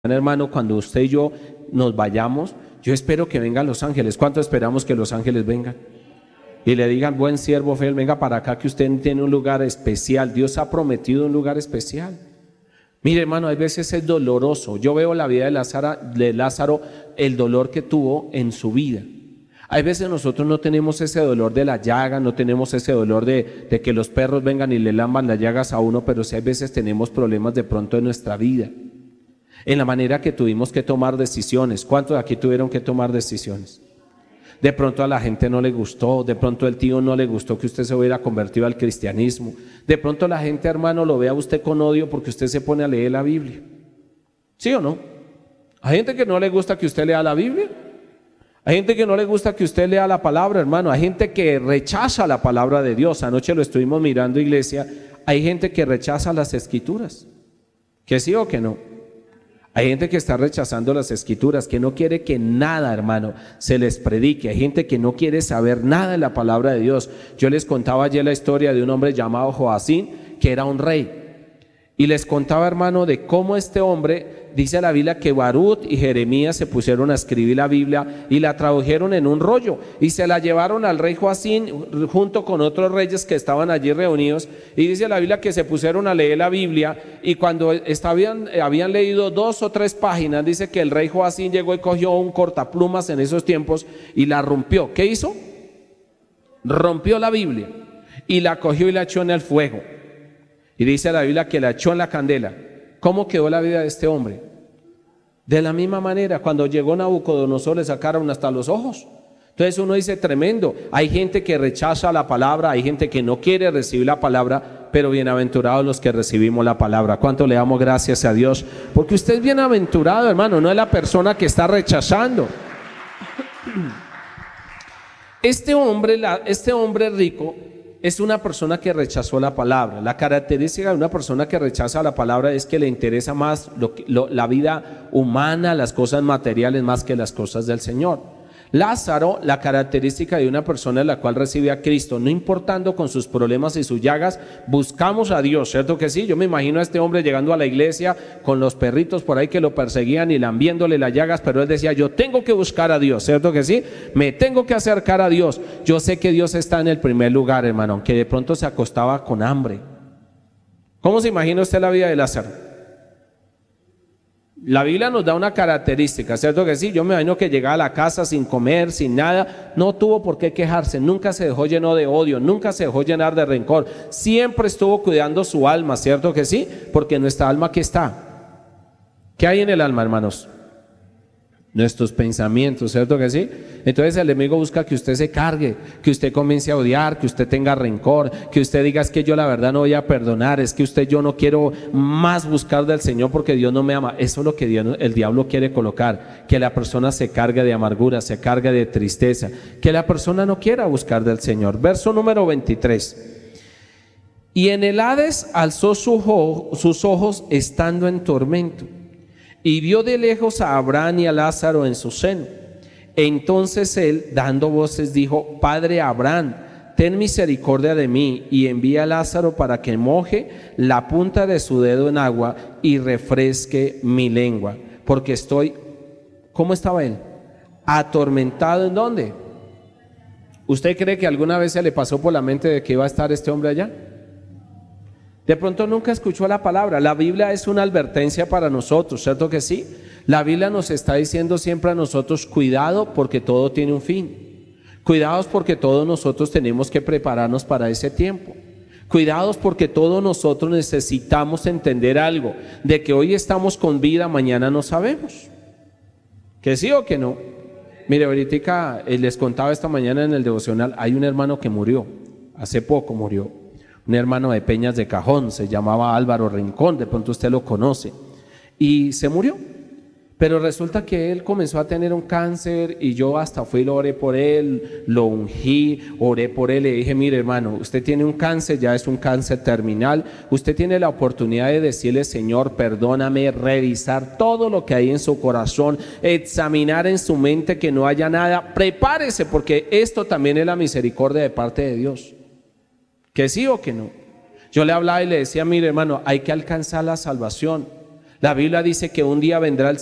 hermano, cuando usted y yo nos vayamos, yo espero que vengan los ángeles. ¿Cuánto esperamos que los ángeles vengan? Y le digan: buen siervo fiel, venga para acá que usted tiene un lugar especial. Dios ha prometido un lugar especial. Mire, hermano, a veces es doloroso. Yo veo la vida de Lázaro, el dolor que tuvo en su vida. Hay veces nosotros no tenemos ese dolor de la llaga, no tenemos ese dolor de que los perros vengan y le lamban las llagas a uno, pero sí hay veces tenemos problemas de pronto en nuestra vida, en la manera que tuvimos que tomar decisiones. ¿Cuántos de aquí tuvieron que tomar decisiones? De pronto a la gente no le gustó, de pronto el tío no le gustó que usted se hubiera convertido al cristianismo, de pronto la gente, hermano, lo ve a usted con odio porque usted se pone a leer la Biblia. ¿Sí o no? Hay gente que no le gusta que usted lea la Biblia, hay gente que no le gusta que usted lea la palabra, hermano, hay gente que rechaza la palabra de Dios. Anoche lo estuvimos mirando, iglesia, hay gente que rechaza las escrituras, ¿que sí o que no? Hay gente que está rechazando las escrituras, que no quiere que nada, hermano, se les predique. Hay gente que no quiere saber nada de la palabra de Dios. Yo les contaba ayer la historia de un hombre llamado Joacín, que era un rey. Y les contaba, hermano, de cómo este hombre, dice la Biblia, que Barut y Jeremías se pusieron a escribir la Biblia y la tradujeron en un rollo y se la llevaron al rey Joacín junto con otros reyes que estaban allí reunidos. Y dice la Biblia que se pusieron a leer la Biblia y cuando habían leído 2 o 3 páginas, dice que el rey Joacín llegó y cogió un cortaplumas en esos tiempos y la rompió. ¿Qué hizo? Rompió la Biblia y la cogió y la echó en el fuego. Y dice la Biblia que la echó en la candela. ¿Cómo quedó la vida de este hombre? De la misma manera, cuando llegó Nabucodonosor le sacaron hasta los ojos. Entonces uno dice: tremendo. Hay gente que rechaza la palabra, hay gente que no quiere recibir la palabra, pero bienaventurados los que recibimos la palabra. ¿Cuánto le damos gracias a Dios? Porque usted es bienaventurado, hermano, no es la persona que está rechazando. Este hombre rico es una persona que rechazó la palabra. La característica de una persona que rechaza la palabra es que le interesa más la vida humana, las cosas materiales, más que las cosas del Señor. Lázaro, la característica de una persona en la cual recibe a Cristo, no importando con sus problemas y sus llagas, buscamos a Dios, ¿cierto que sí? Yo me imagino a este hombre llegando a la iglesia con los perritos por ahí que lo perseguían y lambiéndole las llagas, pero él decía: yo tengo que buscar a Dios, ¿cierto que sí? Me tengo que acercar a Dios. Yo sé que Dios está en el primer lugar, hermano, aunque de pronto se acostaba con hambre. ¿Cómo se imagina usted la vida de Lázaro? La Biblia nos da una característica, ¿cierto que sí? Yo me imagino que llegaba a la casa sin comer, sin nada, no tuvo por qué quejarse, nunca se dejó lleno de odio, nunca se dejó llenar de rencor, siempre estuvo cuidando su alma, ¿cierto que sí? Porque nuestra alma, ¿qué está? ¿Qué hay en el alma, hermanos? Nuestros pensamientos, ¿cierto que sí? Entonces el enemigo busca que usted se cargue, que usted comience a odiar, que usted tenga rencor, que usted diga: es que yo la verdad no voy a perdonar, es que yo no quiero más buscar del Señor porque Dios no me ama. Eso es lo que el diablo quiere colocar, que la persona se cargue de amargura, se cargue de tristeza, que la persona no quiera buscar del Señor. Verso número 23. Y en el Hades alzó sus ojos estando en tormento, y vio de lejos a Abraham y a Lázaro en su seno. Entonces él, dando voces, dijo: Padre Abraham, ten misericordia de mí, y envía a Lázaro para que moje la punta de su dedo en agua y refresque mi lengua, porque estoy, ¿cómo estaba él? Atormentado. ¿En dónde? ¿Usted cree que alguna vez se le pasó por la mente de que iba a estar este hombre allá? De pronto nunca escuchó la palabra. La Biblia es una advertencia para nosotros, ¿cierto que sí? La Biblia nos está diciendo siempre a nosotros: cuidado, porque todo tiene un fin. Cuidados porque todos nosotros tenemos que prepararnos para ese tiempo. Cuidados porque todos nosotros necesitamos entender algo, de que hoy estamos con vida, mañana no sabemos. ¿Que sí o que no? Mire, ahorita les contaba esta mañana en el devocional, hay un hermano que murió, hace poco murió. Un hermano de Peñas de Cajón, se llamaba Álvaro Rincón, de pronto usted lo conoce, y se murió. Pero resulta que él comenzó a tener un cáncer y yo hasta fui y lo oré por él, lo ungí, oré por él, le dije: mire hermano, usted tiene un cáncer, ya es un cáncer terminal, usted tiene la oportunidad de decirle: Señor, perdóname, revisar todo lo que hay en su corazón, examinar en su mente que no haya nada, prepárese, porque esto también es la misericordia de parte de Dios. ¿Que sí o que no? Yo le hablaba y le decía: mire hermano, hay que alcanzar la salvación. La Biblia dice que un día vendrá el